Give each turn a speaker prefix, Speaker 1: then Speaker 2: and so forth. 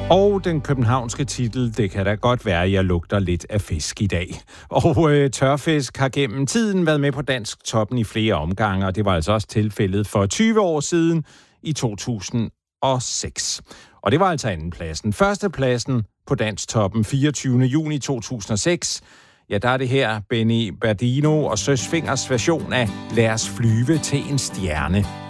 Speaker 1: Og den københavnske titel, det kan da godt være, at jeg lugter lidt af fisk i dag. Og tørfisk har gennem tiden været med på dansk toppen i flere omgange, og det var altså også tilfældet for 20 år siden i 2006. Og det var altså andenpladsen. Førstepladsen på dansk toppen 24. juni 2006. Ja, der er det her Benny Berdino og Søs Fingers version af Lad os flyve til en stjerne.